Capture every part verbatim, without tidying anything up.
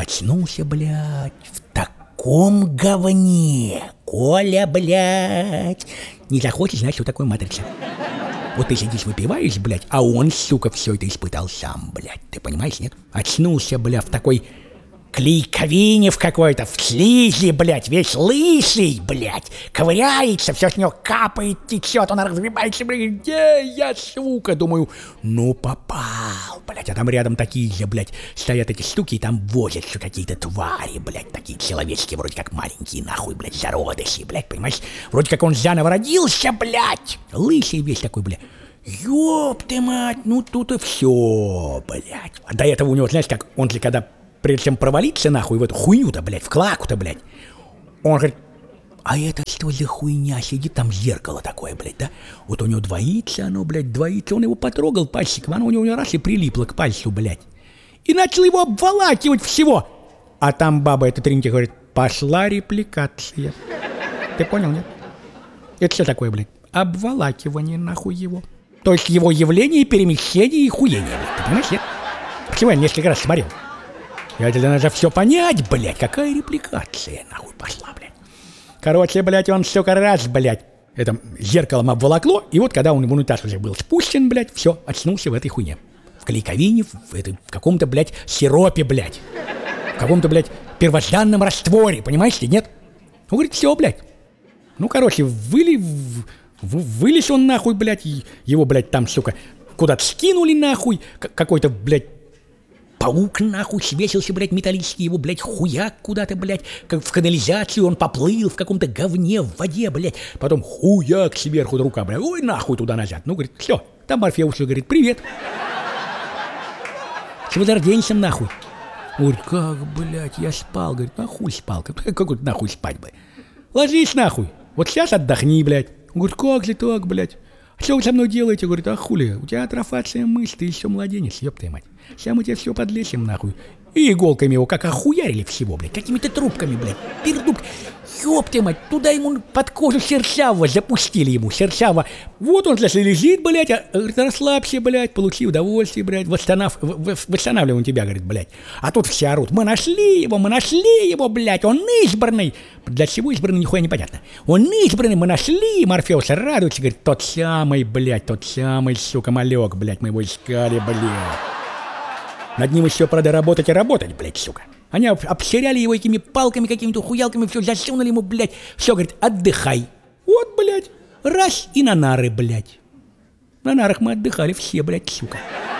очнулся, блядь, в таком говне. Коля, блядь. Не захочешь, знаешь, что такое матрица. Вот ты сидишь, выпиваешь, блядь, а он, сука, все это испытал сам, блядь. Ты понимаешь, нет? Очнулся, блядь, в такой клейковине в какой-то, в слизи, блядь, весь лысый, блядь, ковыряется, все с него капает, течет, он разгребается, блядь, где я, сука? Думаю, ну попал, блядь, а там рядом такие же, блядь, стоят эти штуки, и там возятся какие-то твари, блядь, такие человеческие, вроде как маленькие, нахуй, блядь, зародыши, блядь, понимаешь? Вроде как он заново родился, блядь, лысый весь такой, блядь. Ёб ты мать, ну тут и все, блядь. А до этого у него, знаешь, как он же когда... Прежде чем провалиться нахуй в эту хуйню-то, блядь, в клаку-то, блядь, он говорит, а это что за хуйня сидит, там зеркало такое, блядь, да? Вот у него двоится оно, блядь, двоится, он его потрогал пальчиком, оно у него раз и прилипло к пальцу, блядь. И начал его обволакивать всего. А там баба эта тринька говорит, пошла репликация. Ты понял, нет? Это что такое, блядь? Обволакивание нахуй его. То есть его явление, перемещение и хуение, блядь, ты понимаешь, нет? Почему я несколько раз смотрел? Я тебе надо все понять, блядь, какая репликация, нахуй, пошла, блядь. Короче, блядь, он столько раз, блядь, это зеркалом обволокло, и вот когда он в унитаз уже был спущен, блядь, все, очнулся в этой хуйне. В клейковине, в, этой, в каком-то, блядь, сиропе, блядь. В каком-то, блядь, первозданном растворе, понимаешь ли, нет? Он говорит, все, блядь. Ну, короче, выли, в, в, вылез он, нахуй, блядь, его, блядь, там, сука, куда-то скинули, нахуй, какой-то, блядь, паук, нахуй, свесился, блядь, металлический, его, блядь, хуяк куда-то, блядь, как в канализацию, он поплыл в каком-то говне, в воде, блядь, потом хуяк сверху рука, блядь, ой, нахуй туда-назад. Ну, говорит, все, там Морфеус говорит, привет. С возрожденцем, нахуй. Говорит, как, блядь, я спал, говорит, нахуй спал, какой нахуй спать, блядь. Ложись, нахуй, вот сейчас отдохни, блядь. Он говорит, как же так, блядь, что вы со мной делаете? Говорит, а хули, у тебя атрофация мышц, ты еще младенец, ёб твою мать. Сейчас мы тебе все подлечим, нахуй. И иголками его как охуярили всего, блядь, какими-то трубками, блядь, пердук. Ёб ты мать, туда ему под кожу серчавого запустили ему, серчаво. Вот он, если лежит, блядь, а, расслабься, блядь, получи удовольствие, блядь, восстанов... восстанавливаем тебя, говорит, блядь. А тут все орут, мы нашли его, мы нашли его, блядь, он избранный. Для чего избранный, нихуя непонятно. Он избранный, мы нашли, Морфеус радуется, говорит, тот самый, блядь, тот самый, сука, малек, блядь, мы его искали, блядь. Над ним еще, правда, работать и работать, блядь, сука. Они обсеряли его этими палками, какими-то хуялками, все засунули ему, блядь. Все, говорит, отдыхай. Вот, блядь, раз и на нары, блядь. На нарах мы отдыхали все, блядь, сука.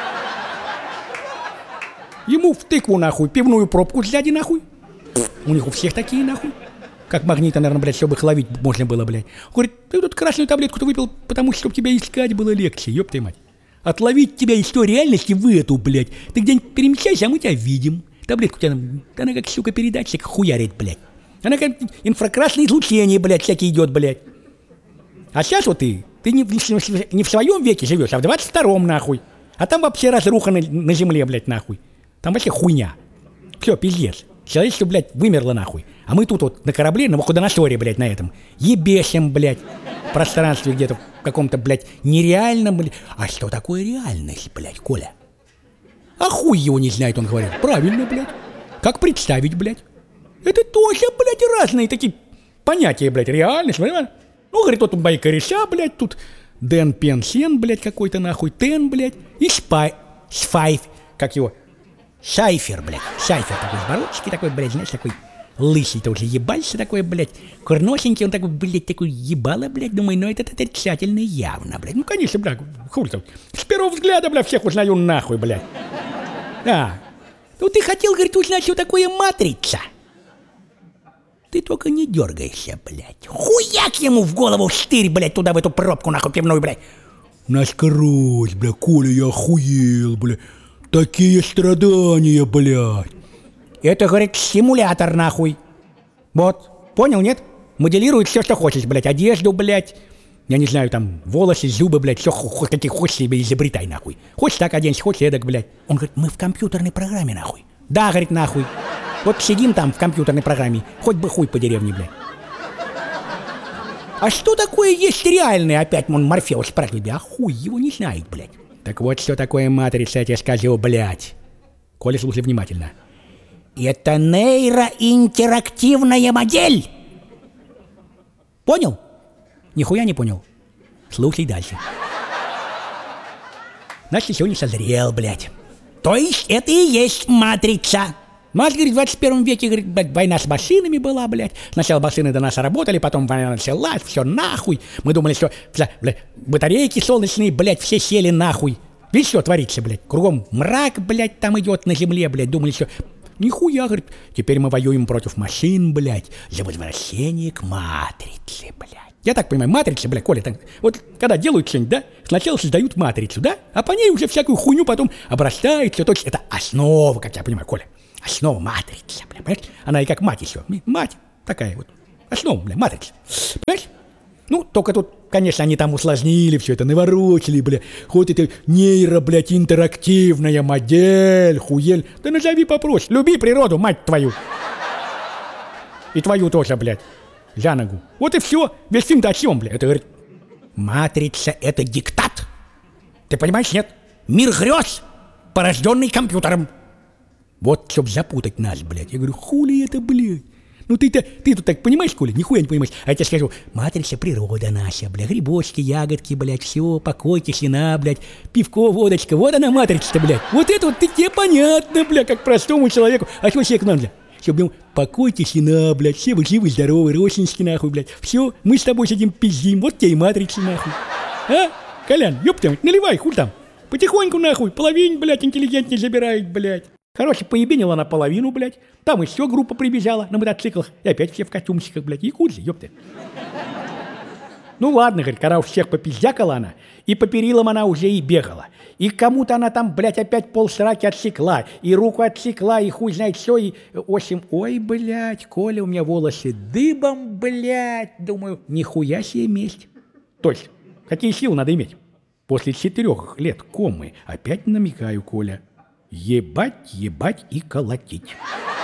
Ему в тыкву, нахуй, пивную пробку сзади, нахуй. У них у всех такие, нахуй. Как магнита, наверное, блядь, чтобы их ловить можно было, блядь. Говорит, ты тут красную таблетку-то выпил, потому что, чтобы тебя искать было легче, ёб твою мать. Отловить тебя из той реальности в эту, блядь. Ты где-нибудь перемещайся, а мы тебя видим. Таблетку у тебя, она как, сука, передатчик хуярит, блядь. Она как инфракрасное излучение, блядь, всякие идет, блядь. А сейчас вот ты, ты не, не в своем веке живешь, а в двадцать втором, нахуй. А там вообще разруха на, на земле, блядь, нахуй. Там вообще хуйня. Все, пиздец. Человечество, блядь, вымерло, нахуй. А мы тут вот на корабле, на Вуходоносоре, блядь, на этом. Ебесим, блядь, в пространстве где-то, в каком-то, блядь, нереальном, блядь. А что такое реальность, блядь, Коля? А хуй его не знает, он говорит. Правильно, блядь. Как представить, блядь? Это тоже, блядь, разные такие понятия, блядь, реальность, понимаешь? Ну, говорит, вот мои кореша, блядь, тут Дэн Пенсен, блядь, какой-то, нахуй, Тен, блядь, и Спай, Спайф, как его, Сайфер, блядь, Сайфер такой, с бородочкой такой, блядь, знаешь, такой лысый тоже ебальца такой, блядь, курносенький, он такой, блядь, такой ебало, блядь, думаю, ну, это отрицательно явно, блядь, ну, конечно, блядь, хуй там, с первого взгляда, блядь, всех узнаю нахуй, блядь. А, ну, ты хотел, говорит, узнать, что такое матрица. Ты только не дергайся, блядь. Хуяк ему в голову штырь, блядь, туда в эту пробку, нахуй, пивную, блядь. Насквозь, блядь, Коля, я охуел, блядь. Такие страдания, блядь. Это, говорит, симулятор, нахуй. Вот, понял, нет? Моделирует все, что хочешь, блядь. Одежду, блядь. Я не знаю, там, волосы, зубы, блядь. Все, хоть какие хочешь себе изобретай, нахуй. Хочешь так оденься, хочешь эдак, блядь. Он говорит, мы в компьютерной программе, нахуй. Да, говорит, нахуй. Вот сидим там в компьютерной программе, хоть бы хуй по деревне, блядь. А что такое есть реальное, опять он Морфеус спрашивает, а хуй его не знает, блядь. Так вот, что такое матрица, я тебе скажу, блядь. Коля, слушай внимательно. Это нейроинтерактивная модель. Понял? Нихуя не понял. Слушай дальше. Значит, ты сегодня созрел, блядь. То есть это и есть матрица. У нас, говорит, в двадцать первом веке, говорит, блядь, война с машинами была, блядь. Сначала машины до нас работали, потом война началась, все нахуй. Мы думали, что, блядь, батарейки солнечные, блядь, все сели нахуй. Видишь, что творится, блядь? Кругом мрак, блядь, там идет на земле, блядь. Думали, что... Нихуя, говорит, теперь мы воюем против машин, блядь, за возвращение к матрице, блядь. Я так понимаю, матрица, блядь, Коля, так, вот когда делают что-нибудь, да, сначала создают матрицу, да, а по ней уже всякую хуйню потом обрастает, все, то есть это основа, как я понимаю, Коля, основа матрицы, блядь, понимаешь? Она и как мать еще, мать такая вот, основа, блядь, матрица, понимаешь? Ну, только тут, конечно, они там усложнили все это, наворочили, бля. Хоть это нейро, блядь, интерактивная модель, хуель. Да назови попроще. Люби природу, мать твою. И твою тоже, блядь, за ногу. Вот и все. Весь фильм-то о чем, блядь? Это, говорит, матрица — это диктат. Ты понимаешь, нет? Мир грез, порожденный компьютером. Вот, чтоб запутать нас, блядь. Я говорю, хули это, блядь? Ну ты-то, ты тут так понимаешь, Коля? Нихуя не понимаешь. А я тебе скажу, матрица — природа наша, бля, грибочки, ягодки, блядь, все, покой, тишина, блядь, пивко, водочка, вот она матрица-то, блядь. Вот это вот тебе понятно, бля, как простому человеку. А что себе к нам, бля? Чтобы ему покой, тишина, блядь, все вы живы, здоровы, родственники, нахуй, блядь. Все, мы с тобой сидим пиздим, вот тебе и матрица, нахуй. А? Колян, ёпта, наливай, хуй там. Потихоньку, нахуй, половину, блядь, интеллигентнее забирает, блядь. Короче, поебенила наполовину, блядь. Там еще группа прибежала на мотоциклах. И опять все в костюмчиках, блядь. Якудзы, ёпты. Ну ладно, говорит, когда у всех попиздякала она, и по перилам она уже и бегала. И кому-то она там, блядь, опять полсраки отсекла, и руку отсекла, и хуй знает все, и... В общем, ой, блядь, Коля, у меня волосы дыбом, блядь. Думаю, нихуя себе месть. То есть, какие силы надо иметь? После четырех лет комы опять намекаю, Коля. Ебать, ебать и колотить.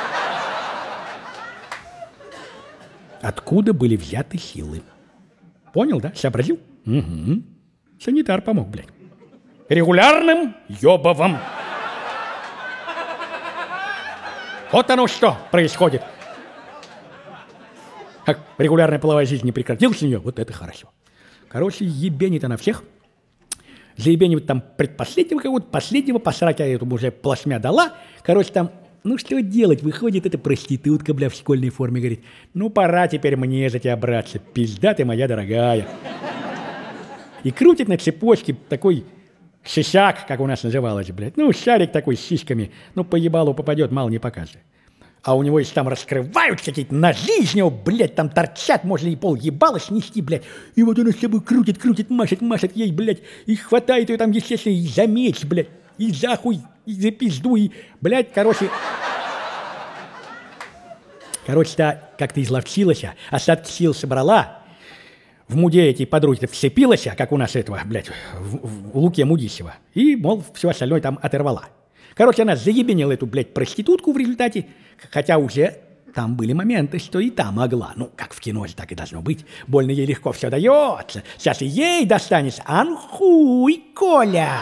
Откуда были взяты силы? Понял, да? Сообразил? Угу. Санитар помог, блядь. Регулярным ёбовым. Вот оно что происходит. Как регулярная половая жизнь не прекратилась у нее, вот это хорошо. Короче, ебенит она всех. Заебенивать там предпоследнего кого-то, последнего, посрать, а этому уже плашмя дала. Короче, там, ну что делать, выходит эта проститутка, бля, в школьной форме, говорит, ну пора теперь мне за тебя браться, пизда ты моя дорогая. И крутит на цепочке такой шишак, как у нас называлось, блядь, ну шарик такой с сиськами, ну по ебалу попадет, мало не покажет. А у него есть там раскрываются какие-то ножи из него, блядь, там торчат, можно и пол ебала снести, блядь. И вот он с собой крутит, крутит, машет, машет ей, блядь, и хватает ее там, естественно, и за меч, блядь, и за хуй, и за пизду, и, блядь, короче... Короче-то как-то изловчилась, остатки сил собрала, в муде эти подруги вцепилась, как у нас этого, блядь, в, в, в Луке Мудищева, и, мол, все остальное там оторвала. Короче, она заебенила эту, блядь, проститутку в результате, хотя уже там были моменты, что и та могла. Ну, как в кино же так и должно быть. Больно ей легко все дается. Сейчас и ей достанется. Анхуй, Коля!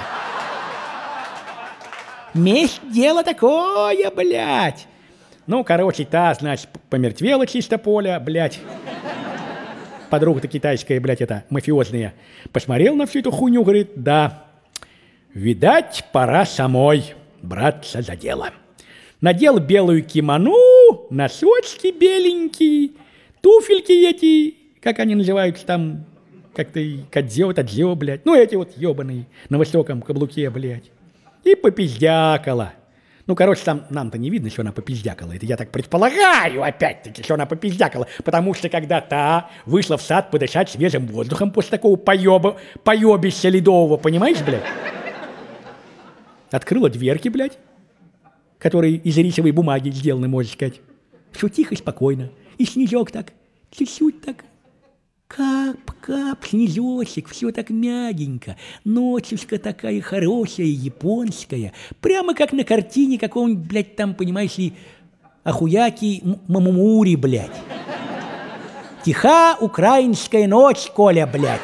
Месть дело такое, блядь. Ну, короче, та, значит, помертвела чисто поле, блядь. Подруга-то китайская, блядь, это мафиозная. Посмотрел на всю эту хуйню, говорит, да, видать, пора самой браться за дело. Надел белую кимоно, носочки беленькие, туфельки эти, как они называются там, как-то кадзё, тадзё, блядь. Ну, эти вот ебаные на высоком каблуке, блядь. И попиздякала. Ну, короче, там нам-то не видно, что она попиздякала. Это я так предполагаю, опять-таки, что она попиздякала. Потому что когда та вышла в сад подышать свежим воздухом после такого поеба, поебища ледового, понимаешь, блядь? Открыла дверки, блядь, которые из рисовой бумаги сделаны, можно сказать. Все тихо и спокойно. И снежок так, чуть-чуть так, кап-кап, снежочек, все так мягенько. Ночушка такая хорошая, японская. Прямо как на картине какого-нибудь, блядь, там, понимаешь ли, Ахуяки Мамумури, блядь. Тиха украинская ночь, Коля, блядь.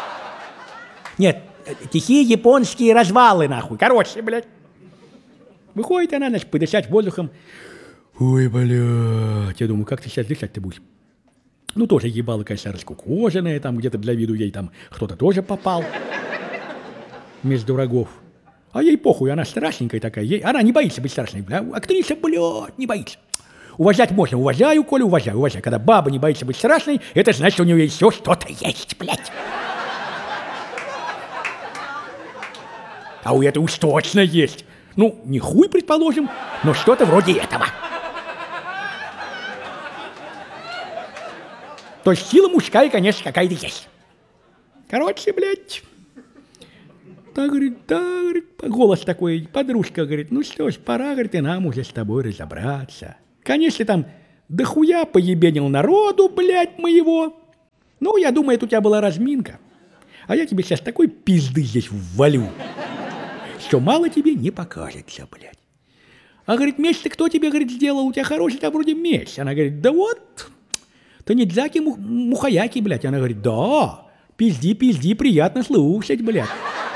Нет, тихие японские развалы, нахуй. Короче, блядь. Выходит она, значит, подышать воздухом. Ой, блядь, я думаю, как ты сейчас дышать-то будешь? Ну, тоже ебало, конечно, раскукоженная, там где-то для виду ей там кто-то тоже попал между врагов. А ей похуй, она страшненькая такая, ей, она не боится быть страшной. Актриса, блядь, не боится. Уважать можно, уважаю, Коля, уважаю, уважаю. Когда баба не боится быть страшной, это значит, у нее еще что-то есть, блядь. А у этого уж точно есть. Ну, не хуй, предположим, но что-то вроде этого. То есть сила мужская, конечно, какая-то есть. Короче, блядь. Да, говорит, да, говорит, голос такой, подружка, говорит, ну что ж, пора, говорит, и нам уже с тобой разобраться. Конечно, там дохуя поебенил народу, блядь, моего. Ну, я думаю, это у тебя была разминка. А я тебе сейчас такой пизды здесь ввалю, что мало тебе не покажется, блядь. А, говорит, меч-то кто тебе, говорит, сделал? У тебя хороший там вроде меч. Она говорит, да вот, Танидзаки Мухаяки, блядь. Она говорит, да, пизди, пизди, приятно слушать, блядь.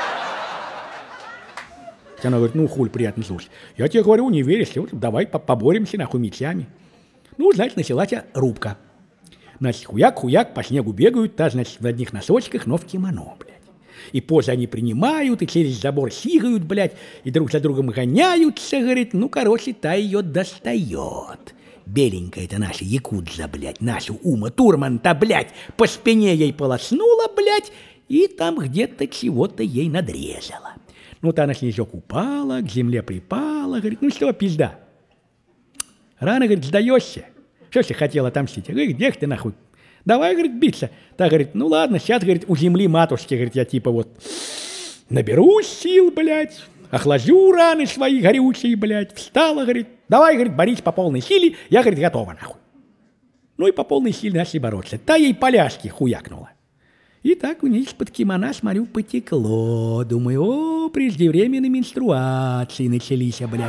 Она говорит, ну, хуль, приятно слушать. Я тебе говорю, не веришь, вот, давай поборемся, нахуй, мечами. Ну, значит, началась рубка. Значит, хуяк-хуяк, по снегу бегают, та, значит, в одних носочках, но в кимоно, блядь. И позы они принимают, и через забор сигают, блядь, и друг за другом гоняются, говорит, ну, короче, та ее достает. Беленькая-то наша якудза, блядь, нашу Ума Турман-то, блядь, по спине ей полоснула, блядь, и там где-то чего-то ей надрезала. Ну, та на снежок упала, к земле припала, говорит, ну что, пизда? Рано, говорит, сдаешься. Что ж ты хотела отомстить? Я говорю, где ты нахуй? Давай, говорит, биться. Та говорит, ну ладно, сейчас, говорит, у земли матушки, говорит, я типа вот наберусь сил, блядь, охлажу раны свои горючие, блядь, встала, говорит, давай, говорит, борись по полной силе, я, говорит, готова, нахуй. Ну и по полной силе начали бороться. Та ей поляшки хуякнула. И так у нее из-под кимона, смотрю, потекло. Думаю, о, преждевременные менструации начались, блядь.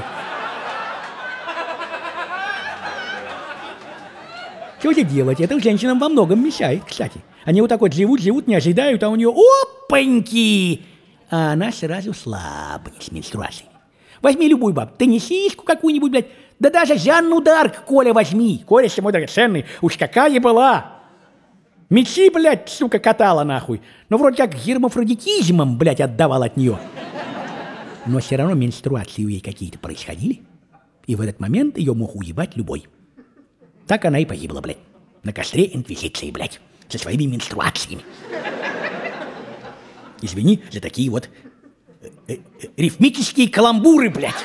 Что же делать? Это женщинам во многом мешает, кстати. Они вот так вот живут-живут, не ожидают, а у нее опаньки! А она сразу слабнет с менструацией. Возьми любую бабу, теннисистку какую-нибудь, блядь, да даже Жанну Дарк, Коля, возьми. Коля, мой драгоценный, уж какая была! Мечи, блядь, сука, катала нахуй. Но вроде как гермафродитизмом, блядь, отдавал от нее. Но все равно менструации у ней какие-то происходили. И в этот момент ее мог уебать любой. Так она и погибла, блядь. На костре инквизиции, блядь. Со своими менструациями. Извини за такие вот э, э, рифмические каламбуры, блядь.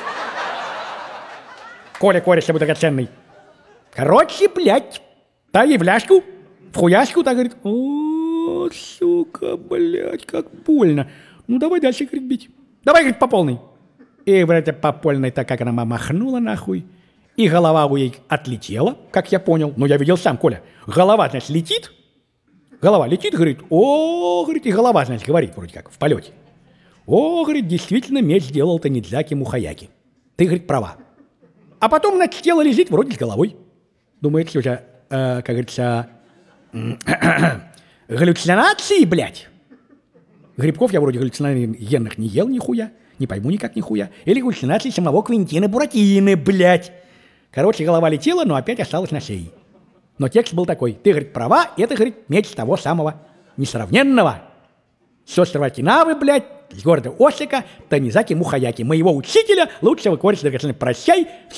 Коля, Коля, с драгоценный. Короче, блядь, та ей в ляжку, в хуяшку, так говорит, о, сука, блядь, как больно. Ну, давай дальше, говорит, бить. Давай, говорит, по полной. И, блядь, по полной, так как она махнула, нахуй. И голова у ей отлетела, как я понял. Ну, я видел сам, Коля. Голова, значит, летит. Голова летит, говорит, о, говорит, и голова, значит, говорит, вроде как, в полете. О, говорит, действительно, меч сделал Танидзаки Мухаяки. Ты, говорит, права. А потом, значит, тело лежит вроде с головой. Думает, что же, э, как говорится, галлюцинации, блядь. Грибков я вроде галлюциногенных не ел нихуя. Не пойму никак нихуя. Или галлюцинации самого Квентина Буратино, блядь. Короче, голова летела, но опять осталась на шее. Но текст был такой. Ты, говорит, права, это, говорит, меч того самого несравненного. С острова Окинавы, блядь, с города Осака, Танидзаки Мухаяки, моего учителя, лучшего кореша драгоценного. Прощай,